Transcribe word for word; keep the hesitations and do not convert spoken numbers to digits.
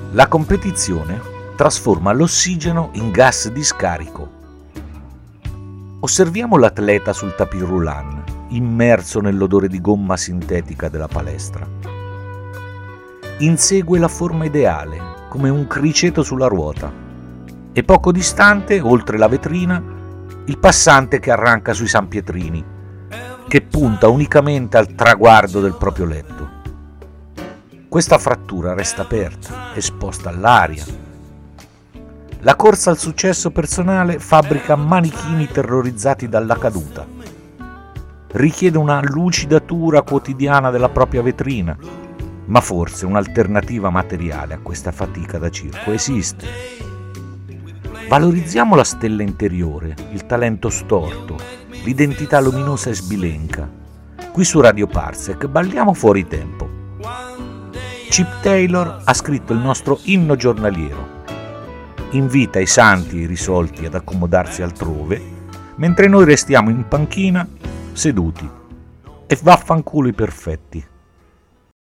La competizione trasforma l'ossigeno in gas di scarico. Osserviamo l'atleta sul tapis roulant, immerso nell'odore di gomma sintetica della palestra. Insegue la forma ideale, come un criceto sulla ruota, e poco distante, oltre la vetrina, il passante che arranca sui sanpietrini, che punta unicamente al traguardo del proprio letto. Questa frattura resta aperta, esposta all'aria. La corsa al successo personale fabbrica manichini terrorizzati dalla caduta. Richiede una lucidatura quotidiana della propria vetrina, ma forse un'alternativa materiale a questa fatica da circo esiste. Valorizziamo la stella interiore, il talento storto, l'identità luminosa e sbilenca. Qui su Radio Parsec balliamo fuori tempo. Chip Taylor ha scritto il nostro inno giornaliero. Invita i santi e i risolti ad accomodarsi altrove, mentre noi restiamo in panchina seduti. E vaffanculo i perfetti.